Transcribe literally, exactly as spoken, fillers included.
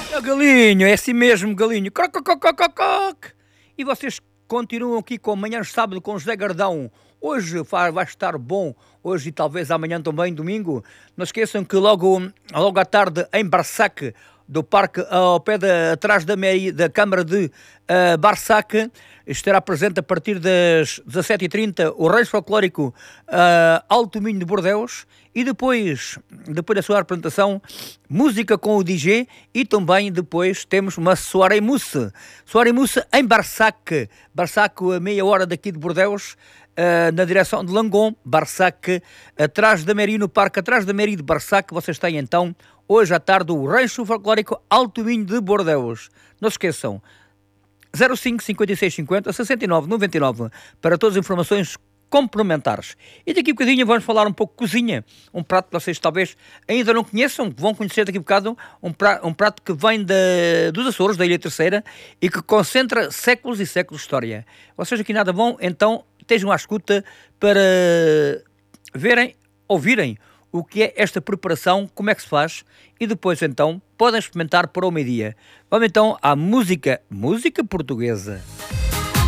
É galinho, é assim mesmo, galinho. Croc, croc, croc, croc, croc. E vocês continuam aqui com Manhã de Sábado com José Gardão. Hoje vai vai estar bom, hoje e talvez amanhã também, domingo. Não esqueçam que logo, logo à tarde em Barsac, do parque ao pé da, atrás da, Meri, da Câmara de uh, Barsac, estará presente a partir das dezassete e trinta o Reis Folclórico uh, Alto Minho de Bordeus e depois, depois da sua apresentação, música com o D J e também depois temos uma soirée mousse. Soirée mousse em Barsac, Barsac a meia hora daqui de Bordeus, uh, na direção de Langon, Barsac, atrás da Meri, no parque atrás da Meri de Barsac, vocês têm então hoje à tarde o Rancho Folclórico Alto Minho de Bordeus. Não se esqueçam, zero cinco, cinquenta e seis, cinquenta, sessenta e nove, noventa e nove para todas as informações complementares. E daqui a bocadinho vamos falar um pouco de cozinha, um prato que vocês talvez ainda não conheçam, vão conhecer daqui a bocado, um prato, um prato que vem de, dos Açores, da Ilha Terceira, e que concentra séculos e séculos de história. Vocês aqui nada vão, então estejam à escuta para verem, ouvirem o que é esta preparação, como é que se faz, e depois então podem experimentar para o meio-dia. Vamos então à música, música portuguesa.